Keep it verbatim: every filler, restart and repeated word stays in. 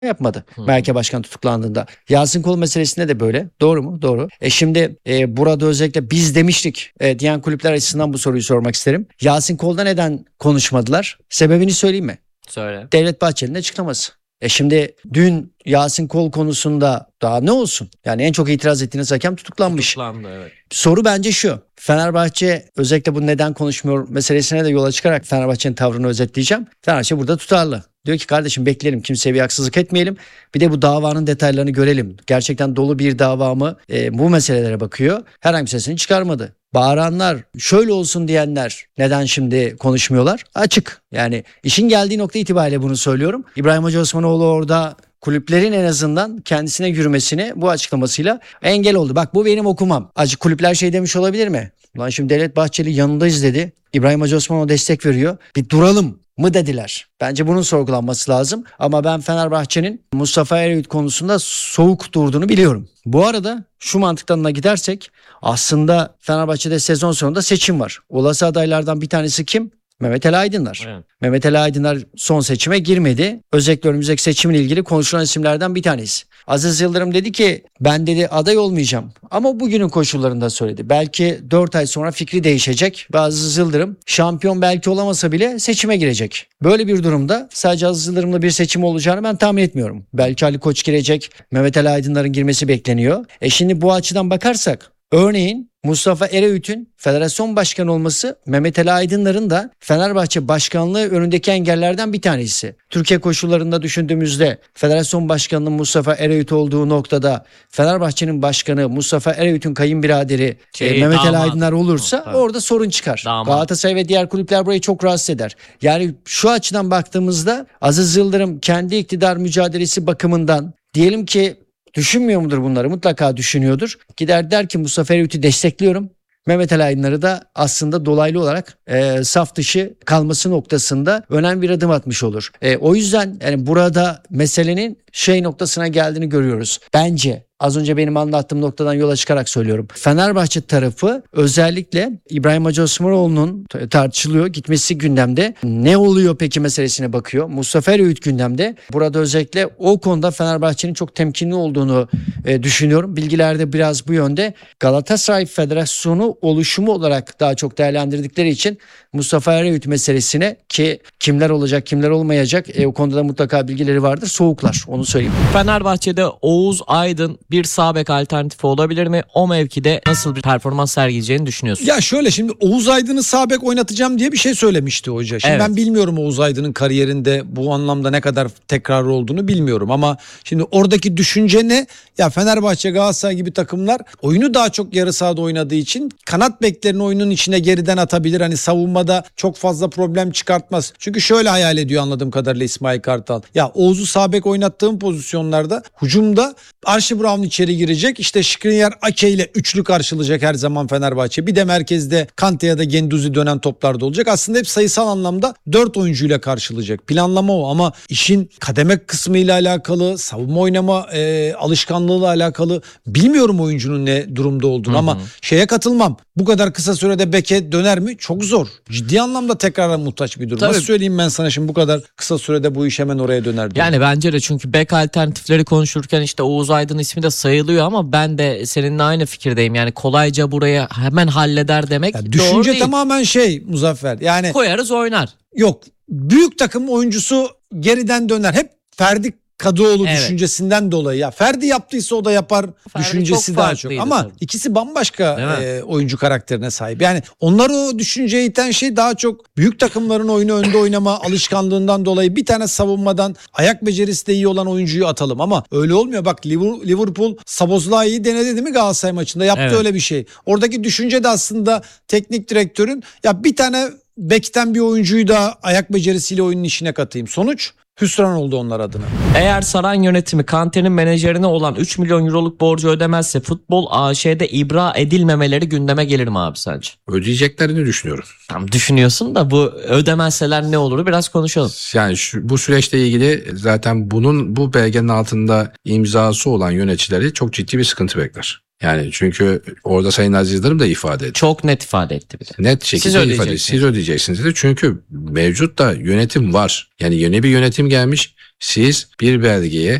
yapmadı. Hı. M H K Başkanı tutuklandığında. Yasin Kol meselesinde de böyle. Doğru mu? Doğru. E şimdi e, burada özellikle biz demiştik e, diyen kulüpler açısından bu soruyu sormak isterim. Yasin Kol'da neden konuşmadılar? Sebebini söyleyeyim mi? Söyle. Devlet Bahçeli'nin açıklaması. E şimdi dün Yasin Kol konusunda daha ne olsun? Yani en çok itiraz ettiğiniz hakem tutuklanmış. Tutuklandı, evet. Soru bence şu. Fenerbahçe özellikle bu neden konuşmuyor meselesine de yola çıkarak Fenerbahçe'nin tavrını özetleyeceğim. Fenerbahçe burada tutarlı. Diyor ki kardeşim bekleyelim, kimseye bir haksızlık etmeyelim. Bir de bu davanın detaylarını görelim. Gerçekten dolu bir dava mı? E, bu meselelere bakıyor. Herhangi bir sesini çıkarmadı. Bağıranlar, şöyle olsun diyenler neden şimdi konuşmuyorlar? Açık. Yani işin geldiği nokta itibariyle bunu söylüyorum. İbrahim Hacı Osmanoğlu orada kulüplerin en azından kendisine yürümesine bu açıklamasıyla engel oldu. Bak bu benim okumam. Acı kulüpler şey demiş olabilir mi? Ulan şimdi Devlet Bahçeli yanındayız dedi. İbrahim Hacı Osmanoğlu destek veriyor. Bir duralım mı dediler. Bence bunun sorgulanması lazım. Ama ben Fenerbahçe'nin Mustafa Eroğlu konusunda soğuk durduğunu biliyorum. Bu arada şu mantıktan da gidersek aslında Fenerbahçe'de sezon sonunda seçim var. Olası adaylardan bir tanesi kim? Mehmet Ali Aydınlar. Evet. Mehmet Ali Aydınlar son seçime girmedi. Özellikle önümüzdeki seçimle ilgili konuşulan isimlerden bir tanesi. Aziz Yıldırım dedi ki ben dedi aday olmayacağım. Ama bugünün koşullarında söyledi. Belki dört ay sonra fikri değişecek. Ve Aziz Yıldırım şampiyon belki olamasa bile seçime girecek. Böyle bir durumda sadece Aziz Yıldırım'la bir seçim olacağını ben tahmin etmiyorum. Belki Ali Koç girecek. Mehmet Ali Aydınlar'ın girmesi bekleniyor. E şimdi bu açıdan bakarsak örneğin Mustafa Eroğlu'nun federasyon başkanı olması Mehmet Ali Aydınlar'ın da Fenerbahçe başkanlığı önündeki engellerden bir tanesi. Türkiye koşullarında düşündüğümüzde federasyon başkanının Mustafa Eroğlu olduğu noktada Fenerbahçe'nin başkanı Mustafa Eroğlu'nun kayınbiraderi şey, e, Mehmet Ali Aydınlar olursa evet. Orada sorun çıkar. Damat. Galatasaray ve diğer kulüpler burayı çok rahatsız eder. Yani şu açıdan baktığımızda Aziz Yıldırım kendi iktidar mücadelesi bakımından diyelim ki düşünmüyor mudur bunları? Mutlaka düşünüyordur. Gider der ki Mustafa Eroğlu'yu destekliyorum. Mehmet Ali Aydınlar'ı da aslında dolaylı olarak e, saf dışı kalması noktasında önemli bir adım atmış olur. E, o yüzden yani burada meselenin şey noktasına geldiğini görüyoruz. Bence az önce benim anlattığım noktadan yola çıkarak söylüyorum. Fenerbahçe tarafı özellikle İbrahim Hacı Osmanoğlu'nun tartışılıyor gitmesi gündemde. Ne oluyor peki meselesine bakıyor. Mustafa Eroğlu gündemde. Burada özellikle o konuda Fenerbahçe'nin çok temkinli olduğunu e, düşünüyorum. Bilgilerde biraz bu yönde. Galatasaray Federasyonu oluşumu olarak daha çok değerlendirdikleri için Mustafa Eroğlu meselesine ki kimler olacak kimler olmayacak e, o konuda da mutlaka bilgileri vardır. Soğuklar onu söyleyeyim. Fenerbahçe'de Oğuz Aydın bir sağ bek alternatifi olabilir mi? O mevkide nasıl bir performans sergileyeceğini düşünüyorsun? Ya şöyle şimdi Oğuz Aydın'ı sağ bek oynatacağım diye bir şey söylemişti hoca. Şimdi evet. Ben bilmiyorum Oğuz Aydın'ın kariyerinde bu anlamda ne kadar tekrar olduğunu bilmiyorum ama şimdi oradaki düşünce ne? Ya Fenerbahçe, Galatasaray gibi takımlar oyunu daha çok yarı sahada oynadığı için kanat beklerini oyunun içine geriden atabilir. Hani savunmada çok fazla problem çıkartmaz. Çünkü şöyle hayal ediyor anladığım kadarıyla İsmail Kartal. Ya Oğuz'u sağ bek oynattığım pozisyonlarda hücumda Archie Brown içeri girecek. İşte Skriniar Ake ile üçlü karşılayacak her zaman Fenerbahçe. Bir de merkezde Kante ya da Genduzi dönen toplarda olacak. Aslında hep sayısal anlamda dört oyuncuyla karşılayacak. Planlama o ama işin kademe kısmıyla alakalı, savunma oynama e, alışkanlığıyla alakalı bilmiyorum oyuncunun ne durumda olduğunu. Hı hı. Ama şeye katılmam. Bu kadar kısa sürede beke döner mi? Çok zor. Ciddi anlamda tekrara muhtaç bir durum. Tabii. Nasıl söyleyeyim ben sana şimdi bu kadar kısa sürede bu iş hemen oraya döner diye. Yani bence de çünkü bek alternatifleri konuşurken işte Oğuz Aydın ismi de sayılıyor ama ben de seninle aynı fikirdeyim. Yani kolayca buraya hemen halleder demek ya doğru düşünce değil. Tamamen şey Muzaffer. Yani koyarız oynar. Yok. Büyük takım oyuncusu geriden döner. Hep Ferdi Kadıoğlu evet. Düşüncesinden dolayı ya Ferdi yaptıysa o da yapar Ferdi düşüncesi çok daha çok ama tabii. İkisi bambaşka e, oyuncu karakterine sahip. Yani onlar o düşünceye iten şey daha çok büyük takımların oyunu önde oynama alışkanlığından dolayı bir tane savunmadan ayak becerisi de iyi olan oyuncuyu atalım ama öyle olmuyor. Bak Liverpool Szoboszlai'yi denedi değil mi Galatasaray maçında yaptı evet. Öyle bir şey. Oradaki düşünce de aslında teknik direktörün ya bir tane bekten bir oyuncuyu da ayak becerisiyle oyunun içine katayım. Sonuç hüsran oldu onlar adına. Eğer Saran yönetimi Kante'nin menajerine olan üç milyon euroluk borcu ödemezse futbol A Ş'de ibra edilmemeleri gündeme gelir mi abi sence? Ödeyeceklerini düşünüyorum. Tam düşünüyorsun da bu ödemezseler ne olur biraz konuşalım. Yani şu, bu süreçle ilgili zaten bunun bu belgenin altında imzası olan yöneticileri çok ciddi bir sıkıntı bekler. Yani çünkü orada Sayın Aziz Yıldırım da ifade etti. Çok net ifade etti bir de. Net şekilde ifade etti. Siz ödeyeceksiniz dedi. Çünkü mevcut da yönetim var. Yani yeni bir yönetim gelmiş. Siz bir belgeyi